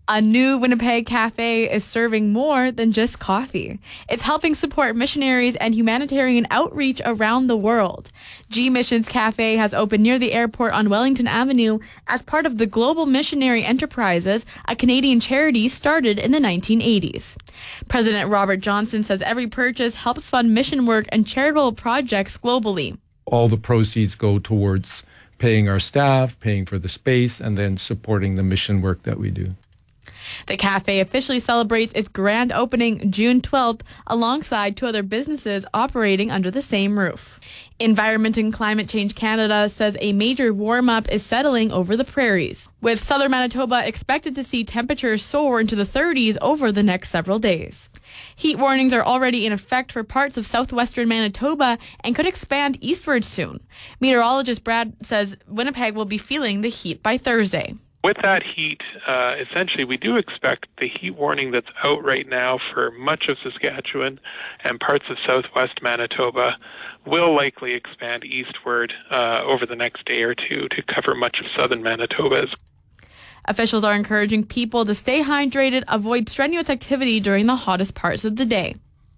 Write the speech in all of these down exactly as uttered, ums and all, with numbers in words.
A new Winnipeg cafe is serving more than just coffee. It's helping support missionaries and humanitarian outreach around the world. G Missions Cafe has opened near the airport on Wellington Avenue as part of the Global Missionary Enterprises, a Canadian charity started in the nineteen eighties. President Robert Johnson says every purchase helps fund mission work and charitable projects globally. All the proceeds go towards paying our staff, paying for the space, and then supporting the mission work that we do. The cafe officially celebrates its grand opening June twelfth alongside two other businesses operating under the same roof. Environment and Climate Change Canada says a major warm-up is settling over the prairies, with southern Manitoba expected to see temperatures soar into the thirties over the next several days. Heat warnings are already in effect for parts of southwestern Manitoba and could expand eastward soon. Meteorologist Brad says Winnipeg will be feeling the heat by Thursday. With that heat, uh, essentially, we do expect the heat warning that's out right now for much of Saskatchewan and parts of southwest Manitoba will likely expand eastward uh, over the next day or two to cover much of southern Manitoba. Officials are encouraging people to stay hydrated, avoid strenuous activity during the hottest parts of the day.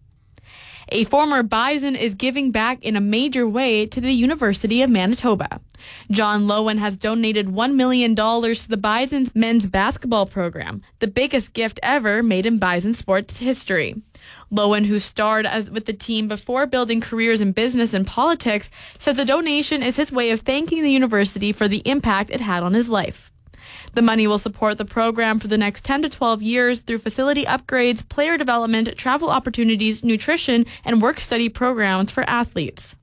A former Bison is giving back in a major way to the University of Manitoba. John Lowen has donated one million dollars to the Bison's men's basketball program, the biggest gift ever made in Bison sports history. Lowen, who starred as with the team before building careers in business and politics, said the donation is his way of thanking the university for the impact it had on his life. The money will support the program for the next ten to twelve years through facility upgrades, player development, travel opportunities, nutrition, and work-study programs for athletes.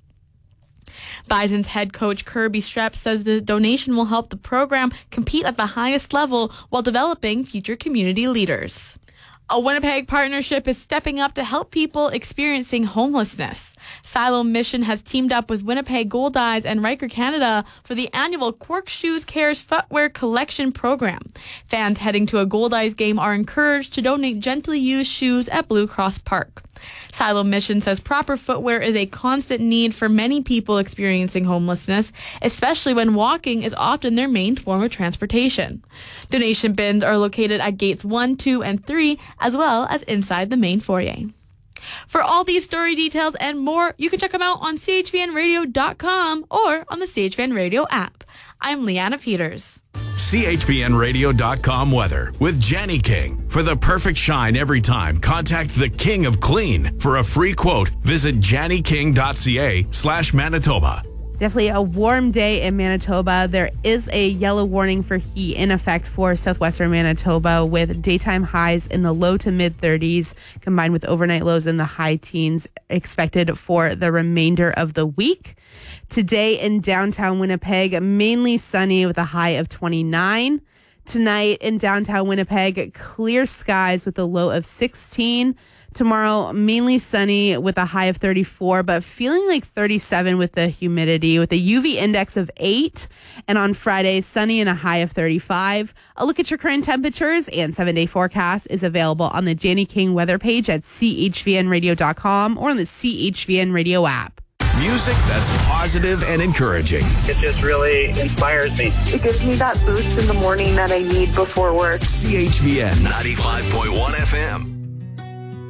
Bison's head coach Kirby Strepp says the donation will help the program compete at the highest level while developing future community leaders. A Winnipeg partnership is stepping up to help people experiencing homelessness. Siloam Mission has teamed up with Winnipeg Goldeyes and Riker Canada for the annual Cork Shoes Cares Footwear Collection Program. Fans heading to a Goldeyes game are encouraged to donate gently used shoes at Blue Cross Park. Siloam Mission says proper footwear is a constant need for many people experiencing homelessness, especially when walking is often their main form of transportation. Donation bins are located at gates one, two, and three, as well as inside the main foyer. For all these story details and more, you can check them out on C H V N radio dot com or on the C H V N Radio app. I'm Leanna Peters. C H V N radio dot com weather with Jenny King. For the perfect shine every time, contact the King of Clean. For a free quote, visit jenny king dot c a slash Manitoba. Definitely a warm day in Manitoba. There is a yellow warning for heat in effect for southwestern Manitoba with daytime highs in the low to mid thirties combined with overnight lows in the high teens expected for the remainder of the week. Today in downtown Winnipeg, mainly sunny with a high of twenty-nine. Tonight in downtown Winnipeg, clear skies with a low of sixteen. Tomorrow, mainly sunny with a high of thirty-four, but feeling like thirty-seven with the humidity with a U V index of eight. And on Friday, sunny and a high of thirty-five. A look at your current temperatures and seven-day forecast is available on the Jenny King weather page at C H V N radio dot com or on the C H V N Radio app. Music that's positive and encouraging. It just really inspires me. It gives me that boost in the morning that I need before work. C H V N ninety-five point one F M.